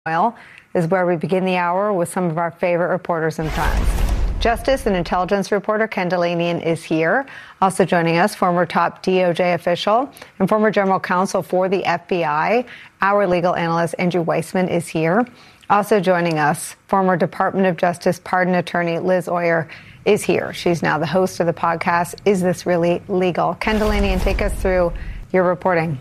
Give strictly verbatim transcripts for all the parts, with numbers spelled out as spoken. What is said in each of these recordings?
Oil is where we begin the hour with some of our favorite reporters and friends. Justice and intelligence reporter Ken Dilanian is here. Also joining us, former top D O J official and former general counsel for the F B I, our legal analyst Andrew Weissman is here. Also joining us, former Department of Justice pardon attorney Liz Oyer is here. She's now the host of the podcast, Is This Really Legal? Ken Dilanian, take us through your reporting.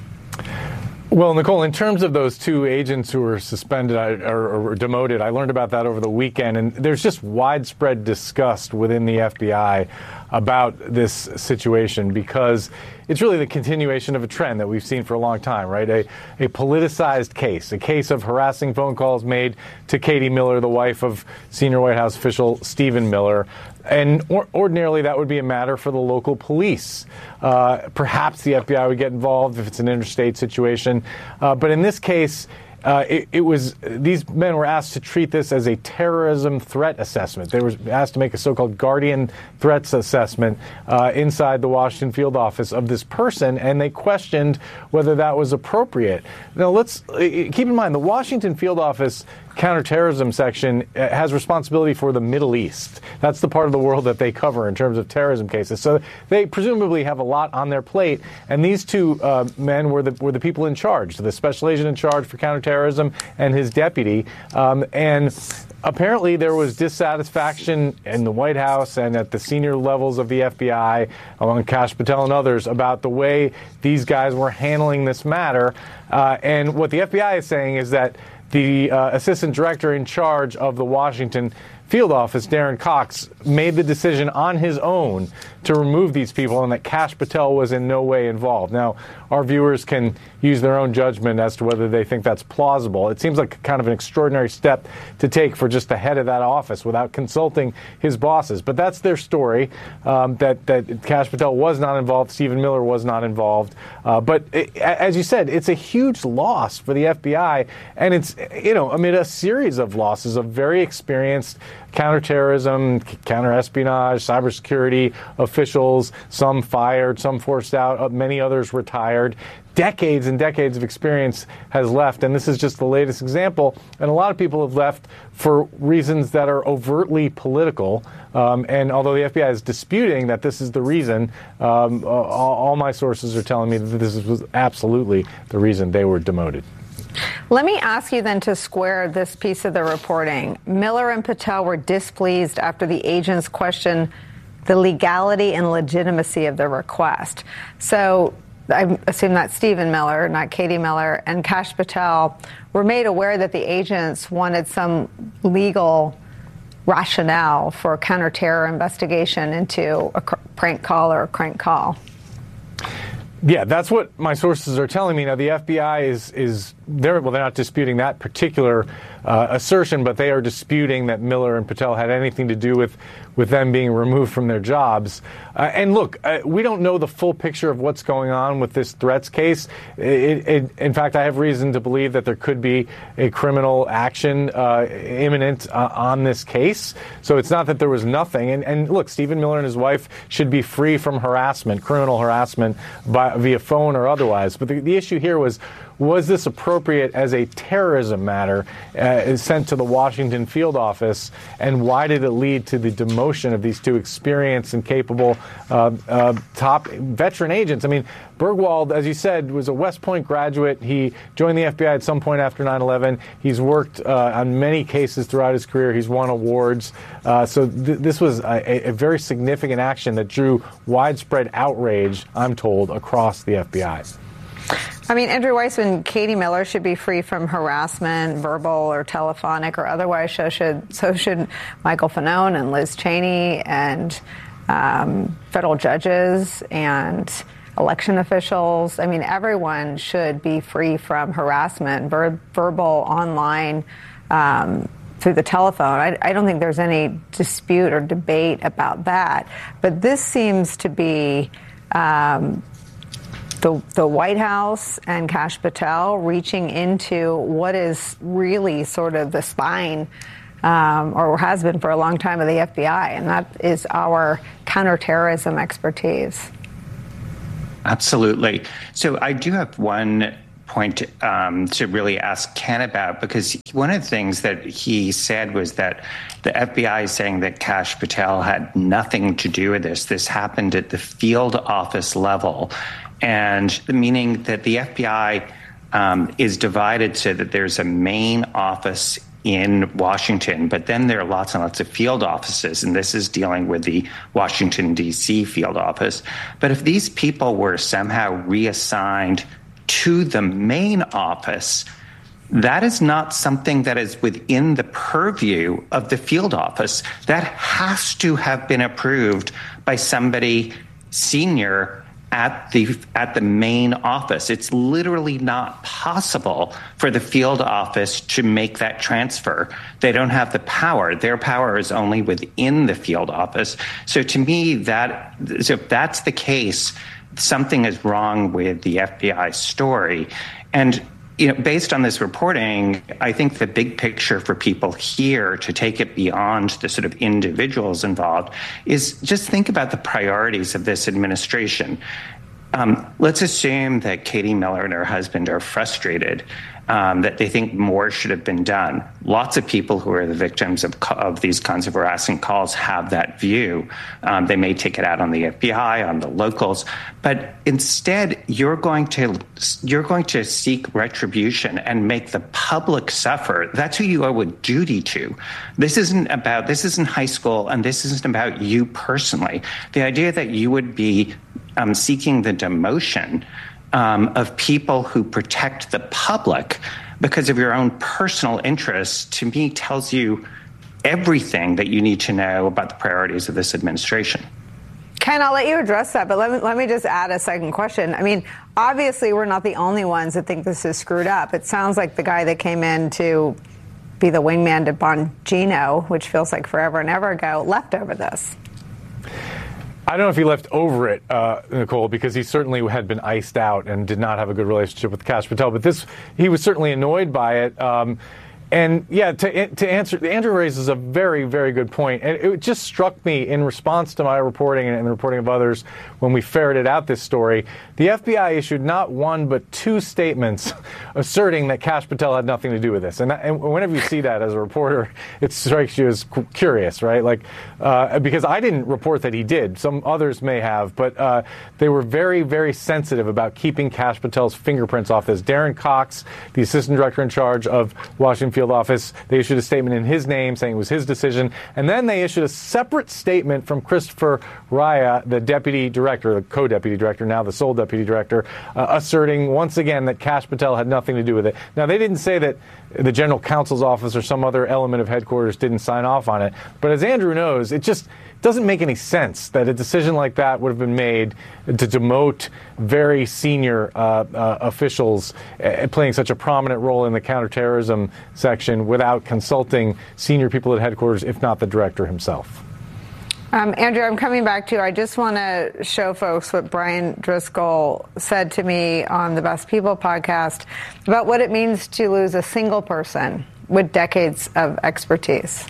Well, Nicole, in terms of those two agents who were suspended or, or demoted, I learned about that over the weekend, and there's just widespread disgust within the F B I about this situation because it's really the continuation of a trend that we've seen for a long time, right? A, a politicized case, a case of harassing phone calls made to Katie Miller, the wife of senior White House official Stephen Miller. And or, ordinarily, that would be a matter for the local police. Uh, perhaps the F B I would get involved if it's an interstate situation. Uh, but in this case, uh, it, it was these men were asked to treat this as a terrorism threat assessment. They were asked to make a so-called guardian threats assessment uh, inside the Washington field office of this person, and they questioned whether that was appropriate. Now, let's uh, keep in mind the Washington field office counterterrorism section has responsibility for the Middle East. That's the part of the world that they cover in terms of terrorism cases. So they presumably have a lot on their plate. And these two uh, men were the were the people in charge, the special agent in charge for counterterrorism and his deputy. Um, and apparently there was dissatisfaction in the White House and at the senior levels of the F B I, among Kash Patel and others, about the way these guys were handling this matter. Uh, and what the F B I is saying is that the uh, assistant director in charge of the Washington field office, Darren Cox, made the decision on his own to remove these people and that Kash Patel was in no way involved. Now, our viewers can use their own judgment as to whether they think that's plausible. It seems like kind of an extraordinary step to take for just the head of that office without consulting his bosses. But that's their story, um, that, that Kash Patel was not involved, Stephen Miller was not involved. Uh, but it, as you said, it's a huge loss for the F B I, and it's, you know, amid a series of losses of very experienced counterterrorism, counterespionage, cybersecurity officials, some fired, some forced out, many others retired. Decades and decades of experience has left, and this is just the latest example. And a lot of people have left for reasons that are overtly political. Um, and although the F B I is disputing that this is the reason, um, all, all my sources are telling me that this was absolutely the reason they were demoted. Let me ask you then to square this piece of the reporting. Miller and Patel were displeased after the agents questioned the legality and legitimacy of the request. So I assume that Stephen Miller, not Katie Miller, and Kash Patel were made aware that the agents wanted some legal rationale for a counterterror investigation into a prank call or a crank call. Yeah, that's what my sources are telling me. Now, the F B I is, is they're, well, they're not disputing that particular uh, assertion, but they are disputing that Miller and Patel had anything to do with, with them being removed from their jobs. Uh, and look, uh, we don't know the full picture of what's going on with this threats case. It, it, in fact, I have reason to believe that there could be a criminal action uh, imminent uh, on this case. So it's not that there was nothing. And, and look, Stephen Miller and his wife should be free from harassment, criminal harassment, by, via phone or otherwise. But the, the issue here was, was this appropriate as a terrorism matter uh, sent to the Washington field office, and why did it lead to the demotion of these two experienced and capable uh, uh, top veteran agents? I mean, Bergwald, as you said, was a West Point graduate. He joined the F B I at some point after nine eleven. He's worked uh, on many cases throughout his career. He's won awards. Uh, so th- this was a, a very significant action that drew widespread outrage, I'm told, across the F B I. I mean, Andrew Weissman, Katie Miller should be free from harassment, verbal or telephonic or otherwise. So should so should Michael Fanone and Liz Cheney and um, federal judges and election officials. I mean, everyone should be free from harassment, ver- verbal, online, um, through the telephone. I, I don't think there's any dispute or debate about that. But this seems to be Um, The, the White House and Kash Patel reaching into what is really sort of the spine, um, or has been for a long time, of the F B I, and that is our counterterrorism expertise. Absolutely. So I do have one point um, to really ask Ken about, because one of the things that he said was that the F B I is saying that Kash Patel had nothing to do with this. This happened at the field office level, and meaning that the F B I um, is divided so that there's a main office in Washington, but then there are lots and lots of field offices, and this is dealing with the Washington, D C field office. But if these people were somehow reassigned to the main office, that is not something that is within the purview of the field office. That has to have been approved by somebody senior at the at the main office. It's literally not possible for the field office to make that transfer. They don't have the power. Their power is only within the field office. So to me, that so if that's the case, something is wrong with the F B I story. And you know, based on this reporting, I think the big picture for people here to take it beyond the sort of individuals involved is just think about the priorities of this administration. Um, let's assume that Katie Miller and her husband are frustrated, um, that they think more should have been done. Lots of people who are the victims of, of these kinds of harassing calls have that view. Um, they may take it out on the F B I, on the locals, but instead you're going to you're going to seek retribution and make the public suffer. That's who you owe a duty to. This isn't about this isn't high school, and this isn't about you personally. The idea that you would be um, seeking the demotion Um, of people who protect the public because of your own personal interests, to me, tells you everything that you need to know about the priorities of this administration. Ken, I'll let you address that, but let me, let me just add a second question. I mean, obviously, we're not the only ones that think this is screwed up. It sounds like the guy that came in to be the wingman to Bongino, which feels like forever and ever ago, left over this. I don't know if he left over it, uh, Nicole, because he certainly had been iced out and did not have a good relationship with Kash Patel. But this, he was certainly annoyed by it. Um, and yeah, to to answer, Andrew raises a very, very good point. And it just struck me in response to my reporting and the reporting of others when we ferreted out this story. The F B I issued not one but two statements asserting that Kash Patel had nothing to do with this. And, and whenever you see that as a reporter, it strikes you as curious, right? Like, uh, because I didn't report that he did. Some others may have, but uh, they were very, very sensitive about keeping Kash Patel's fingerprints off this. Darren Cox, the assistant director in charge of Washington Field Office, they issued a statement in his name saying it was his decision. And then they issued a separate statement from Christopher Raya, the deputy director, the co-deputy director, now the sole deputy director, uh, asserting once again that Kash Patel had nothing to do with it. Now, they didn't say that the general counsel's office or some other element of headquarters didn't sign off on it. But as Andrew knows, it just doesn't make any sense that a decision like that would have been made to demote very senior uh, uh, officials uh, playing such a prominent role in the counterterrorism section without consulting senior people at headquarters, if not the director himself. Um, Andrew, I'm coming back to you. I just want to show folks what Brian Driscoll said to me on the Best People podcast about what it means to lose a single person with decades of expertise.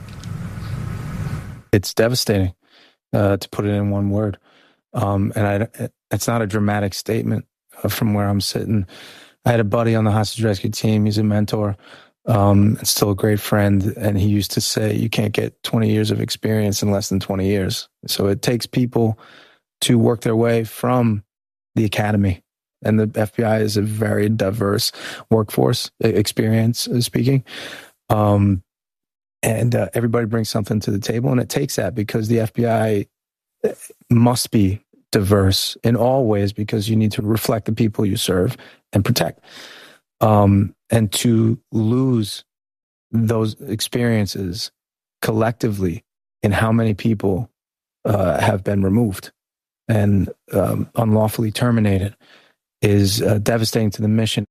It's devastating, uh, to put it in one word. Um, and I, it's not a dramatic statement uh, from where I'm sitting. I had a buddy on the hostage rescue team. He's a mentor, um, and still a great friend. And he used to say, you can't get twenty years of experience in less than twenty years. So it takes people to work their way from the academy. And the F B I is a very diverse workforce, experience speaking. Um, And uh, everybody brings something to the table, and it takes that because the F B I must be diverse in all ways because you need to reflect the people you serve and protect. Um, and to lose those experiences collectively in how many people uh, have been removed and um, unlawfully terminated is uh, devastating to the mission.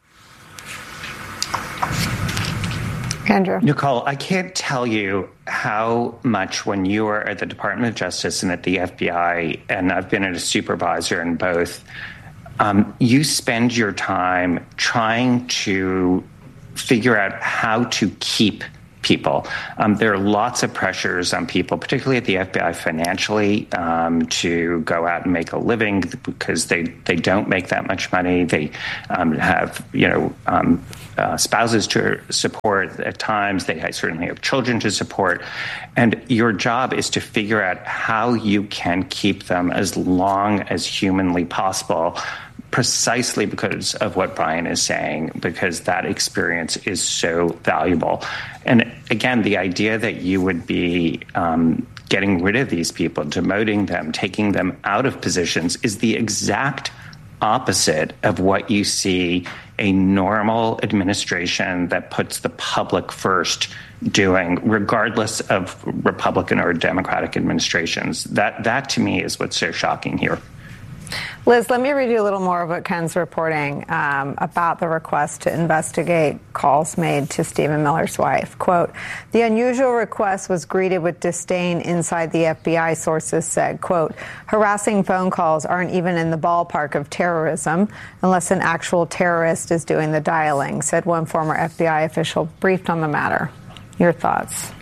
Andrew. Nicole, I can't tell you how much when you were at the Department of Justice and at the F B I, and I've been a supervisor in both, um, you spend your time trying to figure out how to keep people. Um, there are lots of pressures on people, particularly at the F B I financially, um, to go out and make a living because they, they don't make that much money. They um, have, you know, um, uh, spouses to support at times. They certainly have children to support. And your job is to figure out how you can keep them as long as humanly possible, precisely because of what Brian is saying, because that experience is so valuable. And again, the idea that you would be um, getting rid of these people, demoting them, taking them out of positions is the exact opposite of what you see a normal administration that puts the public first doing, regardless of Republican or Democratic administrations. That, that to me is what's so shocking here. Liz, let me read you a little more of what Ken's reporting um, about the request to investigate calls made to Stephen Miller's wife. Quote, the unusual request was greeted with disdain inside the F B I, sources said. Quote, harassing phone calls aren't even in the ballpark of terrorism unless an actual terrorist is doing the dialing, said one former F B I official briefed on the matter. Your thoughts?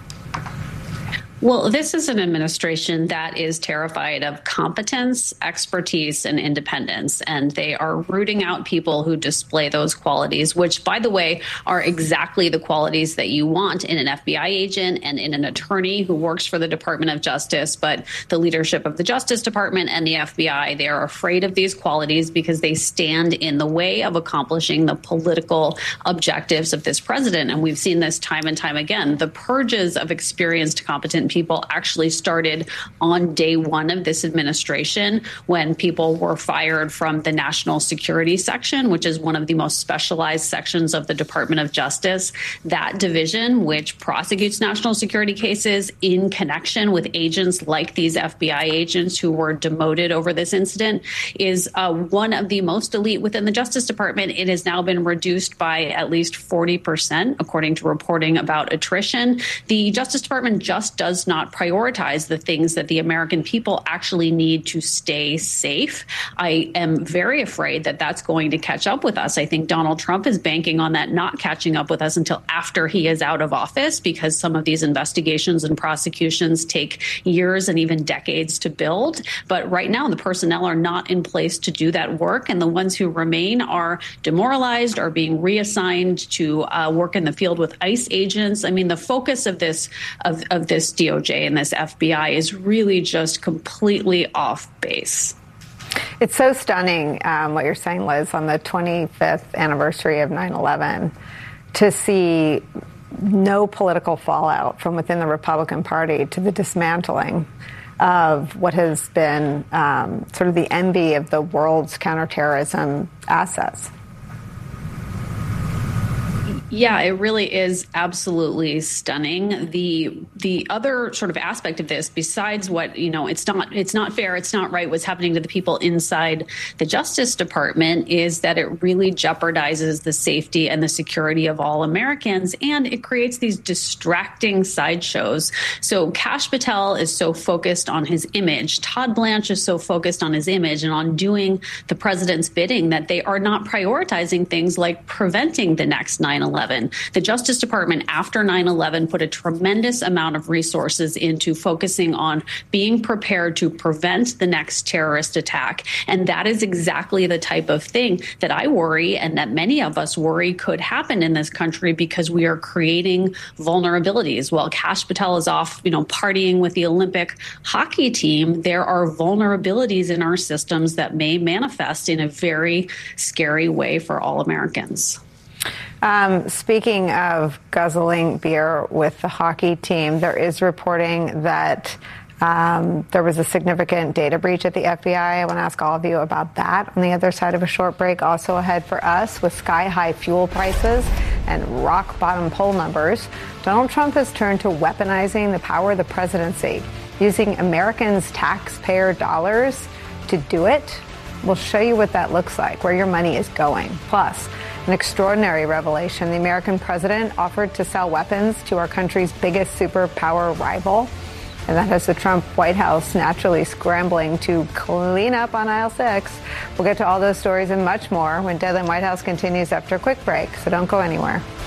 Well, this is an administration that is terrified of competence, expertise, and independence, and they are rooting out people who display those qualities, which, by the way, are exactly the qualities that you want in an F B I agent and in an attorney who works for the Department of Justice. But the leadership of the Justice Department and the F B I, they are afraid of these qualities because they stand in the way of accomplishing the political objectives of this president. And we've seen this time and time again. The purges of experienced, competent people actually started on day one of this administration when people were fired from the National Security Section, which is one of the most specialized sections of the Department of Justice. That division, which prosecutes national security cases in connection with agents like these F B I agents who were demoted over this incident, is uh, one of the most elite within the Justice Department. It has now been reduced by at least forty percent, according to reporting about attrition. The Justice Department just does not prioritize the things that the American people actually need to stay safe. I am very afraid that that's going to catch up with us. I think Donald Trump is banking on that not catching up with us until after he is out of office, because some of these investigations and prosecutions take years and even decades to build. But right now, the personnel are not in place to do that work. And the ones who remain are demoralized, are being reassigned to uh, work in the field with ICE agents. I mean, the focus of this of, of this D O J and this F B I is really just completely off base. It's so stunning um, what you're saying, Liz, on the twenty-fifth anniversary of nine eleven, to see no political fallout from within the Republican Party to the dismantling of what has been um, sort of the envy of the world's counterterrorism assets. Yeah, it really is absolutely stunning. The the other sort of aspect of this, besides what, you know, it's not it's not fair, it's not right what's happening to the people inside the Justice Department, is that it really jeopardizes the safety and the security of all Americans, and it creates these distracting sideshows. So Kash Patel is so focused on his image. Todd Blanche is so focused on his image and on doing the president's bidding that they are not prioritizing things like preventing the next nine eleven. The Justice Department after nine eleven put a tremendous amount of resources into focusing on being prepared to prevent the next terrorist attack. And that is exactly the type of thing that I worry, and that many of us worry could happen in this country, because we are creating vulnerabilities. While Kash Patel is off, you know, partying with the Olympic hockey team, there are vulnerabilities in our systems that may manifest in a very scary way for all Americans. Um, speaking of guzzling beer with the hockey team, there is reporting that um, there was a significant data breach at the F B I. I want to ask all of you about that on the other side of a short break. Also ahead for us, with sky-high fuel prices and rock-bottom poll numbers, Donald Trump has turned to weaponizing the power of the presidency, using Americans' taxpayer dollars to do it. We'll show you what that looks like, where your money is going. Plus, an extraordinary revelation. The American president offered to sell weapons to our country's biggest superpower rival. And that has the Trump White House naturally scrambling to clean up on aisle six. We'll get to all those stories and much more when Deadline White House continues after a quick break, so don't go anywhere.